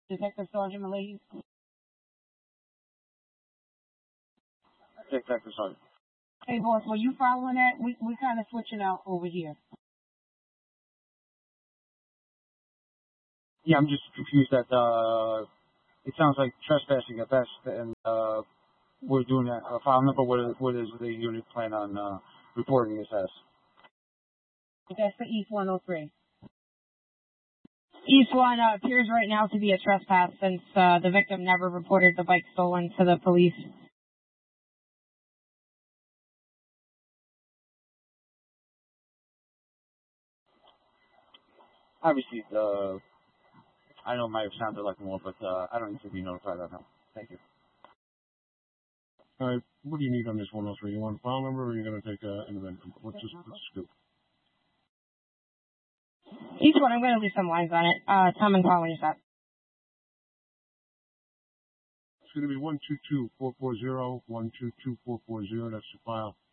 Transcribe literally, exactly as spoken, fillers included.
Detective Sergeant Malahy. Detective Sergeant. Hey, boss, were you following that? We we kind of switching out over here. Yeah, I'm just confused that uh, it sounds like trespassing at best, and uh, we're doing a, a file number. What is, what is the unit plan on uh, reporting this as? That's the East one oh three. East one uh, appears right now to be a trespass since uh, the victim never reported the bike stolen to the police. Obviously, uh, I know it might have sounded like more, but uh, I don't need to be notified right now. Thank you. All right, what do you need on this one oh three? You want a file number, or are you going to take uh, an event? What's this, what's the scoop? Each one, I'm going to leave some lines on it. Uh, Tom and Paul, when you're set. It's going to be one two two four four zero, one two two four four zero. That's the file.